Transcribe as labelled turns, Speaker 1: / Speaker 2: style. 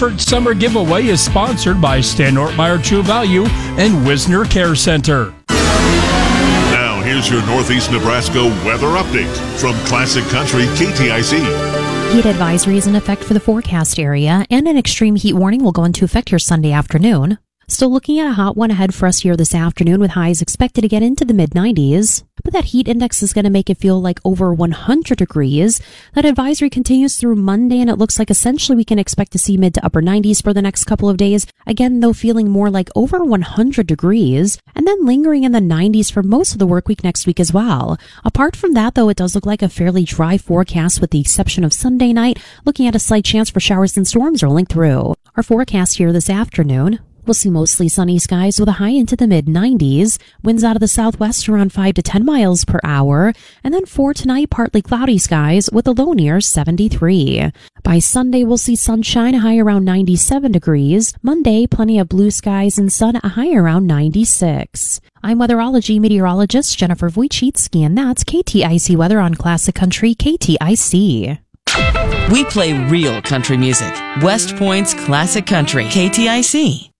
Speaker 1: Hanford Summer Giveaway is sponsored by Stan Ortmeyer True Value and Wisner Care Center.
Speaker 2: Now, here's your Northeast Nebraska weather update from Classic Country KTIC.
Speaker 3: Heat advisory is in effect for the forecast area, and an extreme heat warning will go into effect here Sunday afternoon. Still looking at a hot one ahead for us here this afternoon, with highs expected to get into the mid-90s. But that heat index is going to make it feel like over 100 degrees. That advisory continues through Monday, and it looks like essentially we can expect to see mid to upper 90s for the next couple of days. Again, though, feeling more like over 100 degrees, and then lingering in the 90s for most of the work week next week as well. Apart from that, though, it does look like a fairly dry forecast with the exception of Sunday night, looking at a slight chance for showers and storms rolling through. Our forecast here this afternoon: we'll see mostly sunny skies with a high into the mid-90s, winds out of the southwest around 5 to 10 miles per hour, and then for tonight, partly cloudy skies with a low near 73. By Sunday, we'll see sunshine, a high around 97 degrees. Monday, plenty of blue skies and sun, a high around 96. I'm weatherology meteorologist Jennifer Wojcicki, and that's KTIC weather on Classic Country KTIC.
Speaker 4: We play real country music. West Point's Classic Country KTIC.